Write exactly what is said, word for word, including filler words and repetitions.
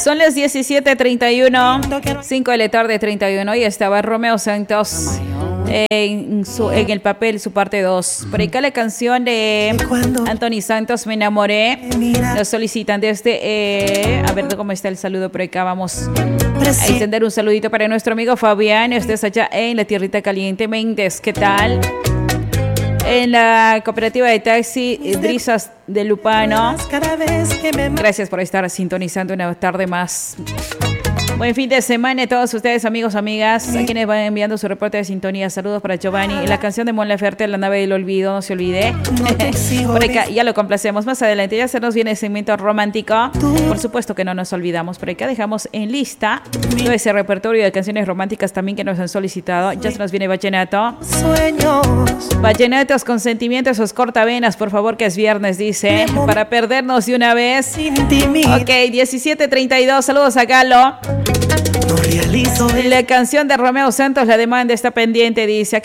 Son las diecisiete treinta y uno, cinco de la tarde treinta y uno, y estaba Romeo Santos en, su, en el papel, su parte dos. Por acá la canción de Anthony Santos, Me Enamoré. Nos solicitan desde, eh, a ver cómo está el saludo por acá. Vamos a extender un saludito para nuestro amigo Fabián. Estés allá en la Tierrita Caliente. Méndez, ¿qué tal? En la cooperativa de taxi Brisas de Lupano. Gracias por estar sintonizando una tarde más. Buen fin de semana a todos ustedes, amigos, amigas, a quienes van enviando su reporte de sintonía. Saludos para Giovanni. La canción de Mon Laferte, La nave del olvido, no se olvide. Por acá ya lo complacemos. Más adelante ya se nos viene el segmento romántico. Por supuesto que no nos olvidamos. Por acá dejamos en lista todo ese repertorio de canciones románticas también que nos han solicitado. Ya se nos viene vallenato. Vallenatos con sentimientos, esos cortavenas, por favor, que es viernes, dice. Para perdernos de una vez. Ok, diecisiete treinta y dos. Saludos a Galo. La canción de Romeo Santos, La demanda está pendiente, dice.